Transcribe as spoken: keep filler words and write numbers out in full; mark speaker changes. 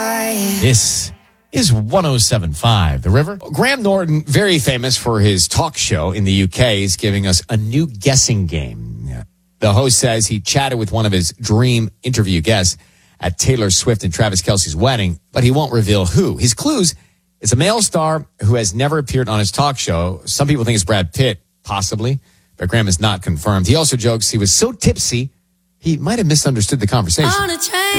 Speaker 1: This is one oh seven point five, The River. Graham Norton, very famous for his talk show in the U K, is giving us a new guessing game. The host says he chatted with one of his dream interview guests at Taylor Swift and Travis Kelce's wedding, but he won't reveal who. His clues, it's a male star who has never appeared on his talk show. Some people think it's Brad Pitt, possibly, but Graham is not confirmed. He also jokes he was so tipsy, he might have misunderstood the conversation.